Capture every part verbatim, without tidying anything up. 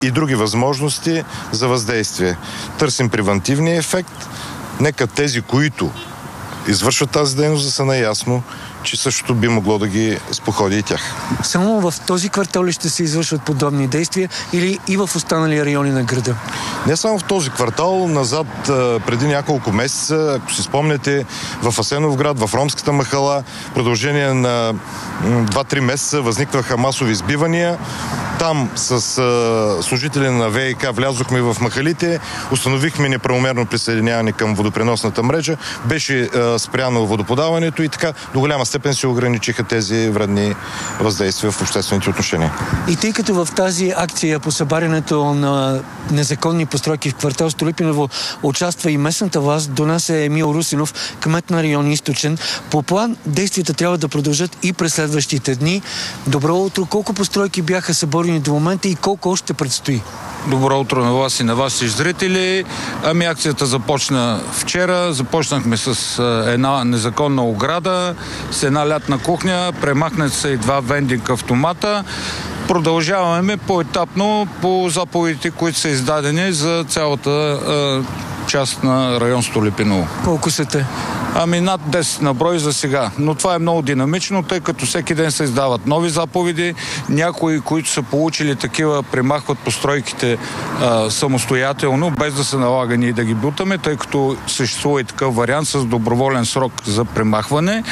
и други възможности за въздействие. Търсим превантивния ефект. Нека тези, които извършват тази дейност, да са наясно, че същото би могло да ги споходи и тях. Само в този квартал ли ще се извършват подобни действия или и в останали райони на града? Не само в този квартал, назад преди няколко месеца, ако си спомняте, в Асеновград, в Ромската махала, в продължение на два-три месеца възникваха масови избивания. Там с а, служители на ВиК влязохме в махалите, установихме неправомерно присъединяване към водопреносната мрежа, беше а, спряно водоподаването и така до голяма степен се ограничиха тези вредни въздействия в обществените отношения. И тъй като в тази акция по събарянето на незаконни постройки в квартал Столипиново участва и местната власт, до нас е Емил Русинов, кмет на район Източен. По план действията трябва да продължат и през следващите дни. Добро утро! Колко постройки бяха съборени до момента и колко още предстои? Добро утро на вас и на вас, зрители. Ами акцията започна вчера. Започнахме с една незаконна ограда, с една лятна кухня, премахнат са и два вендинг автомата. Продължаваме по-етапно по заповедите, които са издадени за цялата е, част на район Столипиново. Колко са те? Ами над десет на брой за сега. Но това е много динамично, тъй като всеки ден се издават нови заповеди. Някои, които са получили такива, премахват постройките а, самостоятелно, без да се налага ние да ги бутаме, тъй като съществува и такъв вариант с доброволен срок за премахване.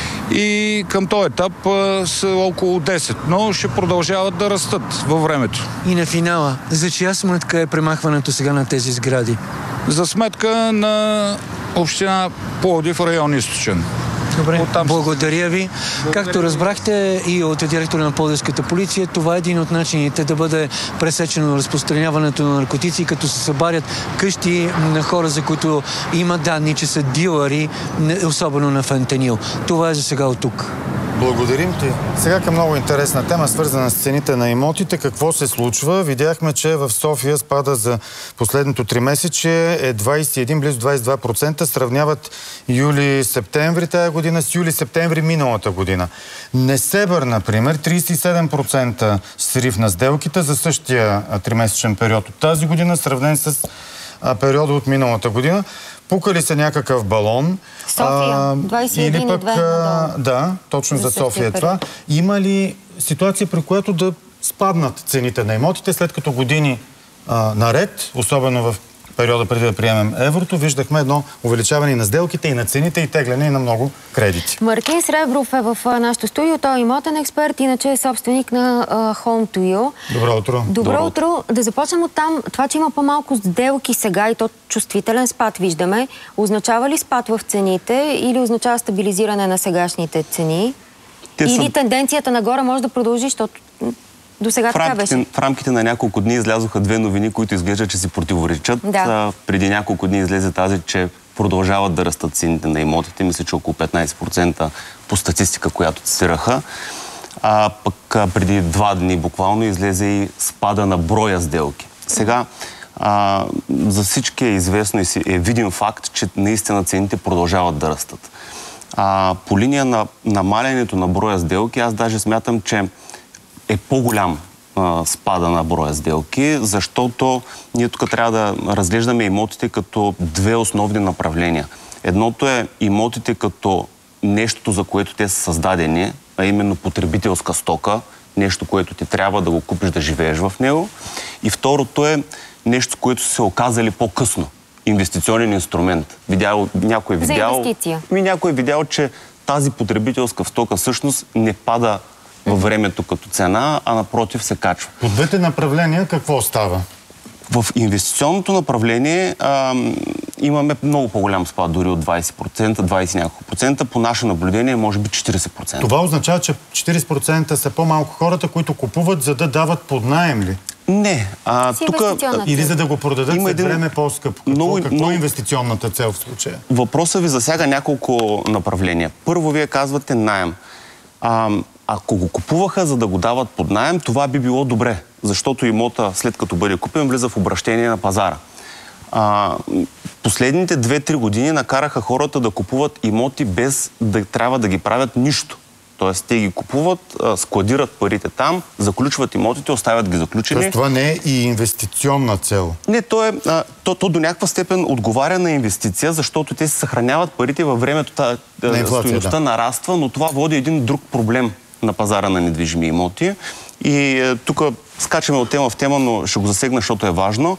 И към този етап а, са около десет, но ще продължават да растат във времето. И на финала, за чия сметка е премахването сега на тези сгради? За сметка на община Пловдив, район Източен. Добре, оттам... благодаря ви. Благодаря. Както разбрахте и от директора на Пловдивската полиция, това е един от начините да бъде пресечено разпространяването на наркотици, като се събарят къщи на хора, за които има данни, че са дилъри, особено на фентанил. Това е за сега от тук. Благодарим ти. Сега към много интересна тема, свързана с цените на имотите. Какво се случва? Видяхме, че в София спада за последното три месече е двадесет и един, близо двадесет и два процента. Сравняват юли-септември тая година с юли-септември миналата година. Несебър, например, тридесет и седем процента срив на сделките за същия тримесечен период от тази година, сравнен с а, периода от миналата година. Пука ли се някакъв балон? София, двадесет и един и две надолу. Да, точно за, за София това. Има ли ситуация, при която да спаднат цените на имотите, след като години а, наред, особено в периода преди да приемем еврото, виждахме едно увеличаване на сделките и на цените и тегляне и на много кредити. Маркин Сребров е в нашото студио. Той е имотен експерт, иначе е собственик на uh, Home to You. Добро утро. Добро, Добро утро. Да започнем от там. Това, че има по-малко сделки сега и то чувствителен спад виждаме, означава ли спад в цените или означава стабилизиране на сегашните цени? Те или са... тенденцията нагоре може да продължи, защото до сега в, рамките, така беше. в рамките на няколко дни излязоха две новини, които изглеждат, че си противоречат. Да. Преди няколко дни излезе тази, че продължават да растат цените на имотите. Мисля, че около петнадесет процента по статистика, която цитираха. А пък а, преди два дни буквално излезе и спада на броя сделки. Сега а, за всички е известно и е видим факт, че наистина цените продължават да растат. А, по линия на намалянето на броя сделки, аз даже смятам, че е по-голям а, спада на броя сделки, защото ние тук трябва да разглеждаме имотите като две основни направления. Едното е имотите като нещото, за което те са създадени, а именно потребителска стока, нещо, което ти трябва да го купиш да живееш в него. И второто е нещо, което са се оказали по-късно. Инвестиционен инструмент. Видял, някой е видял, за инвестиция. Ми някой е видял, че тази потребителска стока всъщност не пада във времето като цена, а напротив се качва. По двете направления какво става? В инвестиционното направление а, имаме много по-голям спад, дори от двадесет процента, двадесет няколко процента. По наше наблюдение може би четиридесет процента. Това означава, че четиридесет процента са по-малко хората, които купуват, за да дават под наем ли? Не. А, тук, или за да го продадат след един... време по-скъпо. Какво, много, какво много... е инвестиционната цел в случая? Въпросът ви засяга няколко направления. Първо, вие казвате наем. А, ако го купуваха, за да го дават под наем, това би било добре, защото имота, след като бъде купен, влиза в обращение на пазара. А, последните две-три години накараха хората да купуват имоти без да трябва да ги правят нищо. Тоест, те ги купуват, складират парите там, заключват имотите, оставят ги заключени. Тоест, това не е и инвестиционна цел? Не, то, е, а, то, то до някаква степен отговаря на инвестиция, защото те се съхраняват парите във времето, стойността да. нараства, но това води един друг проблем на пазара на недвижими имоти. И е, тук скачаме от тема в тема, но ще го засегна, защото е важно.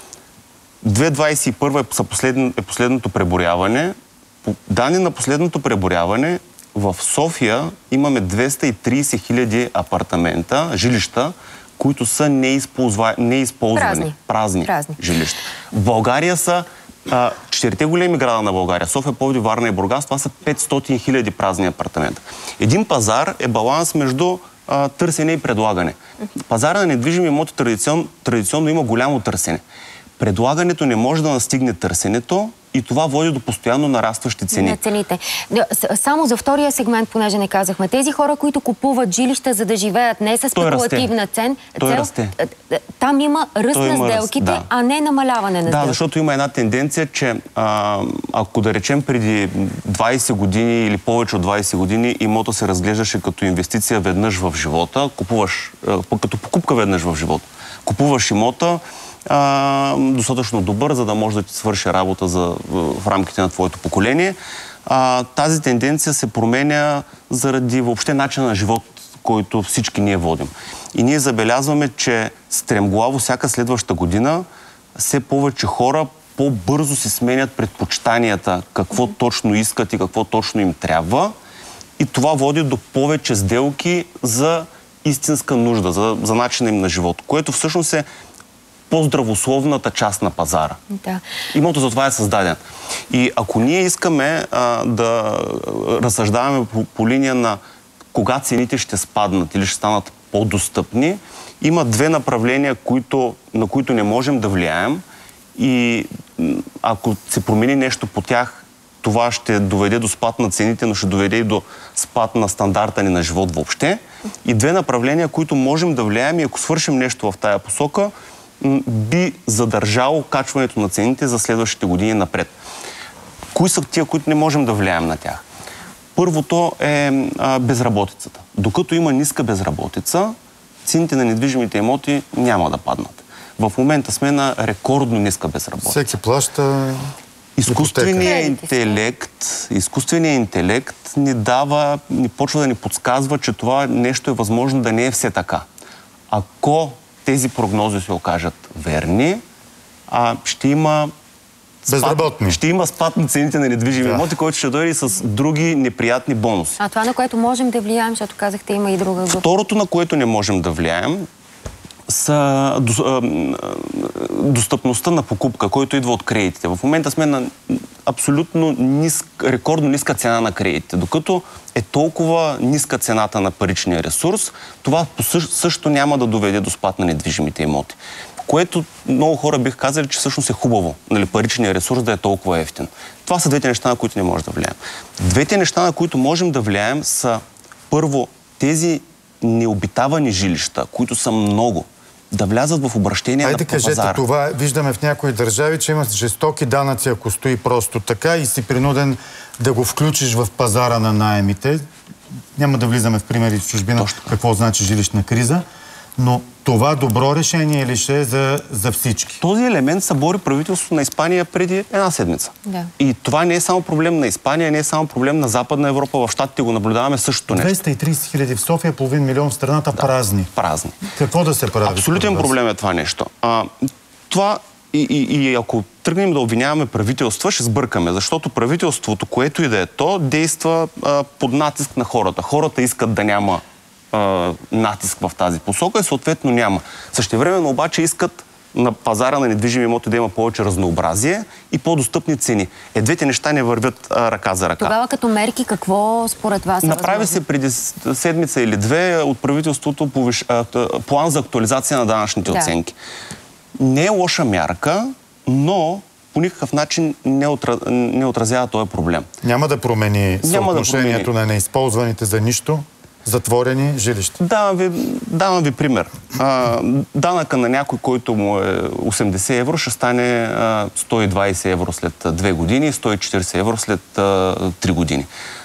две хиляди двадесет и първа е, послед, е последното преброяване. По данни на последното преброяване в София имаме двеста и тридесет хиляди апартамента, жилища, които са неизползва... неизползвани, празни, празни, празни жилища. В България са а, четирите големи града на България, София, Пловдив, Варна и Бургас, това са петстотин хиляди празни апартамента. Един пазар е баланс между а, търсене и предлагане. Пазара на недвижими имоти традицион, традиционно има голямо търсене. Предлагането не може да настигне търсенето и това води до постоянно нарастващи цени. На цените. Само за втория сегмент, понеже не казахме, тези хора, които купуват жилища, за да живеят не с спекулативна цен, цел, там има ръст на сделките, да. а не намаляване на да, сделките. Да, защото има една тенденция, че а, ако да речем преди двадесет години или повече от двадесет години имота се разглеждаше като инвестиция веднъж в живота, купуваш, а, като покупка веднъж в живота. Купуваш имота, Uh, достатъчно добър, за да може да ти свърши работа за, в рамките на твоето поколение. Uh, тази тенденция се променя заради въобще начина на живот, който всички ние водим. И ние забелязваме, че стремглаво всяка следваща година все повече хора по-бързо си сменят предпочитанията, какво точно искат и какво точно им трябва. И това води до повече сделки за истинска нужда, за, за начина им на живот, което всъщност е по-здравословната част на пазара. Да. Имото за това е създаден. И ако ние искаме а, да разсъждаваме по, по линия на кога цените ще спаднат или ще станат по-достъпни, има две направления, които, на които не можем да влияем и ако се промени нещо по тях, това ще доведе до спад на цените, но ще доведе и до спад на стандарта ни на живот въобще. И две направления, които можем да влияем и ако свършим нещо в тая посока, би задържало качването на цените за следващите години напред. Кои са тия, които не можем да влияем на тях? Първото е а, безработицата. Докато има ниска безработица, цените на недвижимите имоти няма да паднат. В момента сме на рекордно ниска безработица. Всеки плаща... Изкуственият интелект, изкуственият интелект ни дава, ни почва да ни подсказва, че това нещо е възможно да не е все така. Ако тези прогнози се окажат верни, а ще има спад, ще има спад на цените на недвижими да. имоти, който ще дойде с други неприятни бонуси. А това, на което можем да влияем, защото казахте, има и друга група. Второто, на което не можем да влияем, са достъпността на покупка, който идва от кредитите. В момента сме на абсолютно ниск, рекордно ниска цена на кредитите. Докато е толкова ниска цената на паричния ресурс, това също няма да доведе до спад на недвижимите имоти. Което много хора бих казали, че всъщност е хубаво, нали, паричният ресурс да е толкова евтин. Това са двете неща, на които не можем да влияем. Двете неща, на които можем да влияем, са първо тези необитавани жилища, които са много, да влязат в обращение Айде, на пазара. Айде кажете, това виждаме в някои държави, че има жестоки данъци, ако стои просто така и си принуден да го включиш в пазара на наемите. Няма да влизаме в примери в чужбина, Точно. какво значи жилищна криза, но това добро решение ли ще е за, за всички? Този елемент събори правителството на Испания преди една седмица. Да. И това не е само проблем на Испания, не е само проблем на Западна Европа. В Щатите го наблюдаваме същото нещо. двеста и тридесет хиляди в София, половин милион в страната, да, празни. Празни. Какво да се прави? Абсолютен проблем е това нещо. А, това и, и, и ако тръгнем да обвиняваме правителства, ще сбъркаме, защото правителството, което и да е то, действа а, под натиск на хората. Хората искат да няма натиск в тази посока и съответно няма. Същевременно обаче искат на пазара на недвижими имоти да има повече разнообразие и по-достъпни цени. Е, двете неща не вървят а, ръка за ръка. Тогава като мерки, какво според вас е Направи възможно? се преди седмица или две от правителството повиш... а, план за актуализация на данъчните да. оценки. Не е лоша мярка, но по никакъв начин не, отра... не отразява този проблем. Няма да промени съотношението да промени. на неизползваните за нищо затворени жилища. Давам ви, давам ви пример. А, данъка на някой, който му е осемдесет евро, ще стане а, сто и двадесет евро след две години, сто и четиридесет евро след а, три години.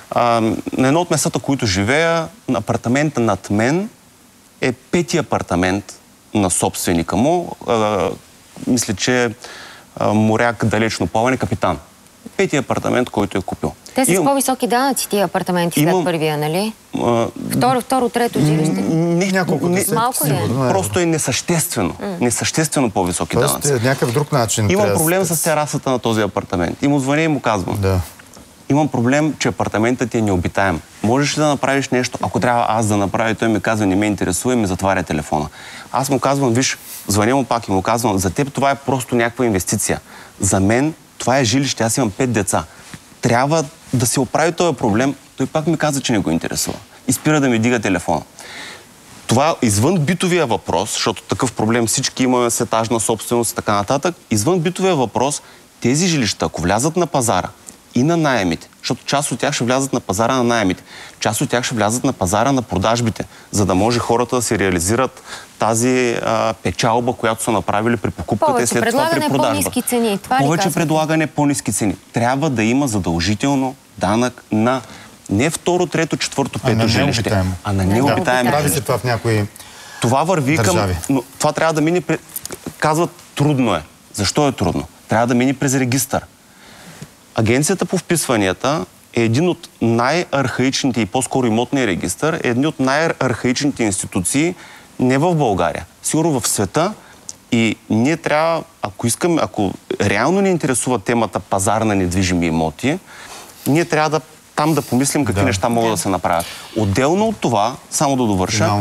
А, на едно от местата, които живея, апартамента над мен е пети апартамент на собственика му. А, мисля, че а, моряк далечно плаване, капитан. Пети апартамент, който е купил. Те са с по-високи данъци, тия апартаменти след първия, нали? А, второ, второ, трето жилище. Не, няколко. Не, малко ли е? Просто е несъществено. Mm. Несъществено по-високи Тоест, данъци. Тоест, някакъв друг начин. Имам проблем с терасата на този апартамент. И му звъня и му казвам. Да. Имам проблем, че апартаментът ти е необитаем. Можеш ли да направиш нещо? Ако трябва аз да направя, той ми казва, не ме интересува и ми затваря телефона. Аз му казвам, виж, звъня му пак и му казвам, за теб това е просто някаква инвестиция. За мен това е жилище, аз имам пет деца. Трябва да се оправи този проблем. Той пак ми каза, че не го интересува. И спира да ми дига телефона. Това извън битовия въпрос, защото такъв проблем всички имаме с етажна собственост и така нататък, извън битовия въпрос, тези жилища, ако влязат на пазара и на наемите, защото част от тях ще влязат на пазара на наемите, част от тях ще влязат на пазара на продажбите, за да може хората да се реализират тази а, печалба, която са направили при покупката повече и след това при продажба. по-ниски цени. Това Повече предлагане, по-ниски цени. Трябва да има задължително данък на не второ, трето, четвърто, пето жилище, а на необитаемо. Да, прави се това в някои Това върви държави. към... Но това трябва да мине... Казват, трудно е. Защо е трудно? Трябва да мине през регистър. Агенцията по вписванията е един от най-архаичните и по-скоро имотния регистър, е един от най-архаичните институции не в България, сигурно в света. И ние трябва, ако искаме, ако реално ни интересува темата пазар на недвижими имоти, ние трябва да там да помислим какви да. неща могат да. да се направят. Отделно от това, само да довърша,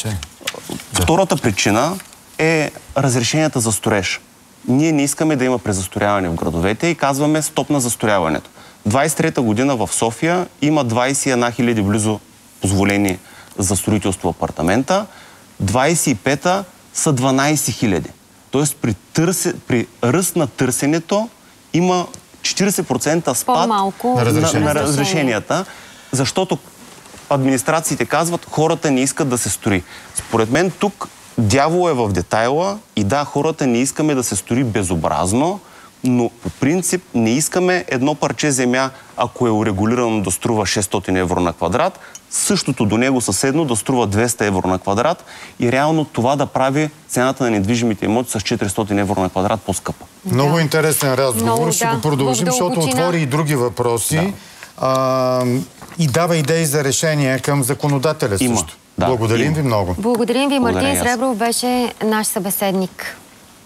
втората причина е разрешенията за строеж. Ние не искаме да има презастрояване в градовете и казваме стоп на застрояването. двадесет и трета година в София има двадесет и една хиляди близо позволени за строителство апартамента, двадесет и пета са дванадесет хиляди. Тоест при, търсе, при ръст на търсенето има четиридесет процента спад на, на, на разрешенията, защото администрациите казват, хората не искат да се строи. Според мен тук дявол е в детайла и да, хората не искаме да се строи безобразно, но по принцип не искаме едно парче земя, ако е урегулирано да струва шестстотин евро на квадрат, същото до него съседно да струва двеста евро на квадрат и реално това да прави цената на недвижимите имоти с четиристотин евро на квадрат по-скъпа. Много интересен разговор. Много, Ще да. го продължим, защото отвори и други въпроси. Да. А, и дава идеи за решения към законодателя Има. също. Да, Благодарим има. ви много. Благодарим ви. Мартин Сребров беше наш събеседник.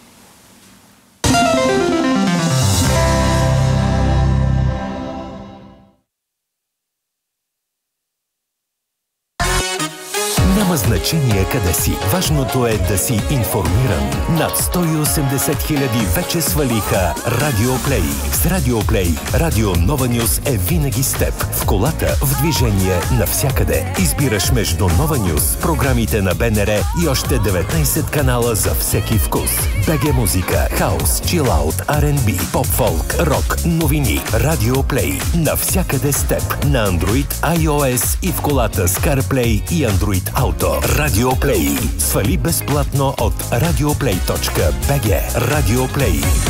Няма значение къде си. Важното е да си информиран. Над сто и осемдесет хиляди вече свалиха Радиоплей. С Радиоплей Радио Нова Нюз е винаги с теб. В колата, в движение, навсякъде. Избираш между Нова Нюз, програмите на БНР и още деветнадесет канала за всеки вкус. БГ музика, хаус, чилаут, Ар енд Би, поп-фолк, рок, новини. Радиоплей. Навсякъде с теб. На Android, iOS и в колата с CarPlay и Android Auto. Радиоплей. Свали безплатно от радиоплей точка би джи. Радиоплей.